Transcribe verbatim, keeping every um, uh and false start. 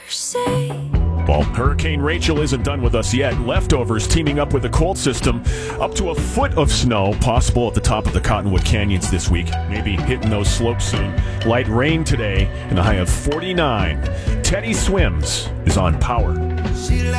say. Well, Hurricane Rachel isn't done with us yet. Leftovers teaming up with the cold system. Up to a foot of snow possible at the top of the Cottonwood Canyons this week. Maybe hitting those slopes soon. Light rain today and a high of forty-nine. Teddy Swims is on Power.